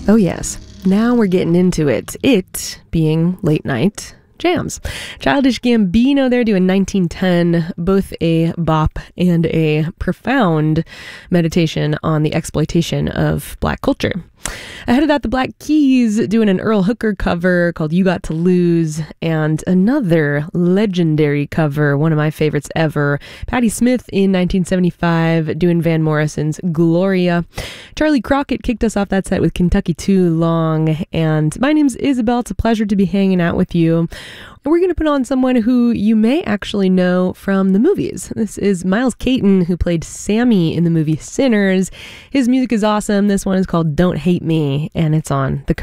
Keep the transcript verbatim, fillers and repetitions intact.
Oh yes, now we're getting into it. It being late night jams. Childish Gambino there doing nineteen ten, both a bop and a profound meditation on the exploitation of Black culture. Ahead of that, the Black Keys doing an Earl Hooker cover called You Got to Lose, and another legendary cover, one of my favorites ever, Patti Smith in nineteen seventy-five doing Van Morrison's Gloria. Charlie Crockett kicked us off that set with Kentucky Too Long, and my name's Isabel. It's a pleasure to be hanging out with you. And we're going to put on someone who you may actually know from the movies. This is Miles Caton, who played Sammy in the movie Sinners. His music is awesome. This one is called Don't Hate Me, and it's on the